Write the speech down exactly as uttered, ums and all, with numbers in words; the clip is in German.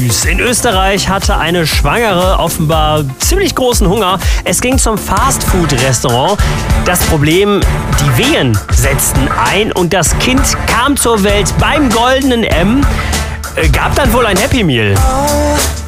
süß. In Österreich hatte eine Schwangere offenbar ziemlich großen Hunger. Es ging zum Fastfood-Restaurant. Das Problem, die Wehen setzten ein und das Kind kam zur Welt beim goldenen M. Gab dann wohl ein Happy Meal.